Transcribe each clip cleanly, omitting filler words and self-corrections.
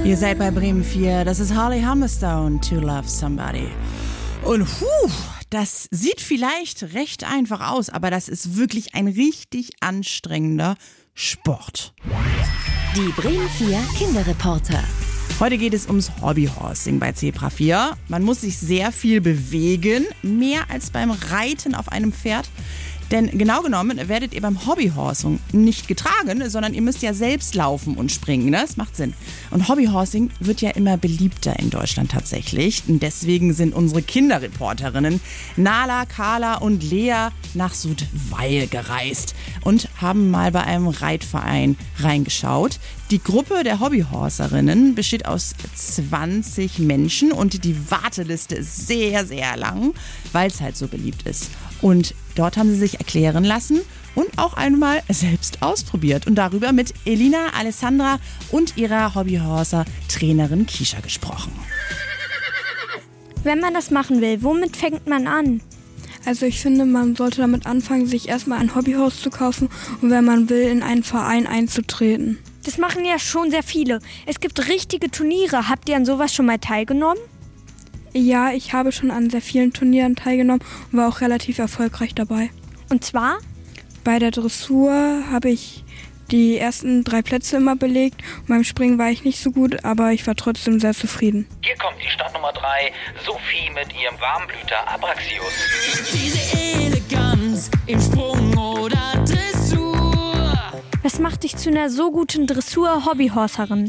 Ihr seid bei Bremen 4, das ist Harley Humberstone, To Love Somebody. Und das sieht vielleicht recht einfach aus, aber das ist wirklich ein richtig anstrengender Sport. Die Bremen 4 Kinderreporter. Heute geht es ums Hobbyhorsing bei Zebra 4. Man muss sich sehr viel bewegen, mehr als beim Reiten auf einem Pferd. Denn genau genommen werdet ihr beim Hobbyhorsing nicht getragen, sondern ihr müsst ja selbst laufen und springen. Ne? Das macht Sinn. Und Hobbyhorsing wird ja immer beliebter in Deutschland tatsächlich. Und deswegen sind unsere Kinderreporterinnen Nala, Carla und Lea nach Sudweil gereist und haben mal bei einem Reitverein reingeschaut. Die Gruppe der Hobbyhorserinnen besteht aus 20 Menschen und die Warteliste ist sehr, sehr lang, weil es halt so beliebt ist. Und dort haben sie sich erklären lassen und auch einmal selbst ausprobiert und darüber mit Elina, Alessandra und ihrer Hobbyhorser-Trainerin Kisha gesprochen. Wenn man das machen will, womit fängt man an? Also ich finde, man sollte damit anfangen, sich erstmal ein Hobbyhorse zu kaufen und wenn man will, in einen Verein einzutreten. Das machen ja schon sehr viele. Es gibt richtige Turniere. Habt ihr an sowas schon mal teilgenommen? Ja, ich habe schon an sehr vielen Turnieren teilgenommen und war auch relativ erfolgreich dabei. Und zwar? Bei der Dressur habe ich die ersten 3 Plätze immer belegt. Und beim Springen war ich nicht so gut, aber ich war trotzdem sehr zufrieden. Hier kommt die Startnummer 3, Sophie mit ihrem Warmblüter Abraxius. Diese Eleganz im Sprung oder Dressur. Was macht dich zu einer so guten Dressur-Hobbyhorserin?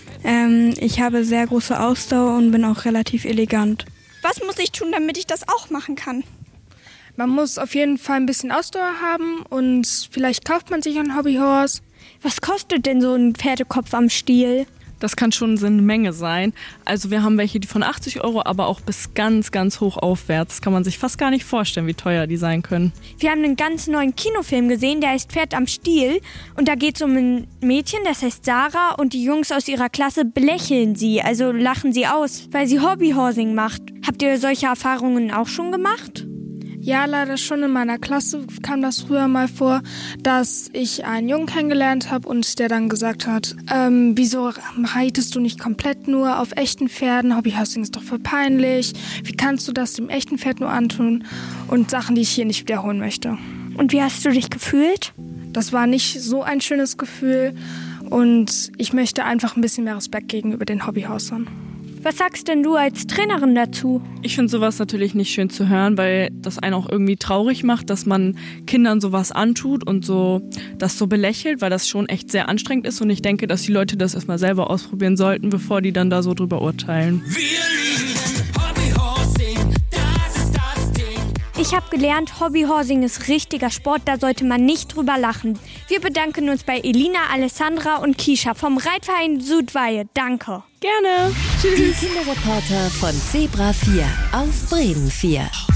Ich habe sehr große Ausdauer und bin auch relativ elegant. Was muss ich tun, damit ich das auch machen kann? Man muss auf jeden Fall ein bisschen Ausdauer haben und vielleicht kauft man sich ein Hobbyhorse. Was kostet denn so ein Pferdekopf am Stiel? Das kann schon eine Menge sein. Also wir haben welche, die von 80 €, aber auch bis ganz, ganz hoch aufwärts. Das kann man sich fast gar nicht vorstellen, wie teuer die sein können. Wir haben einen ganz neuen Kinofilm gesehen, der heißt Pferd am Stiel. Und da geht es um ein Mädchen, das heißt Sarah. Und die Jungs aus ihrer Klasse belächeln sie, also lachen sie aus, weil sie Hobbyhorsing macht. Habt ihr solche Erfahrungen auch schon gemacht? Ja, leider schon. In meiner Klasse kam das früher mal vor, dass ich einen Jungen kennengelernt habe und der dann gesagt hat, wieso reitest du nicht komplett nur auf echten Pferden? Hobbyhorsing ist doch voll peinlich. Wie kannst du das dem echten Pferd nur antun? Und Sachen, die ich hier nicht wiederholen möchte. Und wie hast du dich gefühlt? Das war nicht so ein schönes Gefühl und ich möchte einfach ein bisschen mehr Respekt gegenüber den Hobbyhorsern. Was sagst denn du als Trainerin dazu? Ich finde sowas natürlich nicht schön zu hören, weil das einen auch irgendwie traurig macht, dass man Kindern sowas antut und so das so belächelt, weil das schon echt sehr anstrengend ist und ich denke, dass die Leute das erstmal selber ausprobieren sollten, bevor die dann da so drüber urteilen. Wir lieben Hobbyhorsing, das ist das Ding. Ich habe gelernt, Hobbyhorsing ist richtiger Sport, da sollte man nicht drüber lachen. Wir bedanken uns bei Elina, Alessandra und Kisha vom Reitverein Sudweil. Danke. Gerne. Tschüss. Die Kinderreporter von Zebra 4 auf Bremen 4.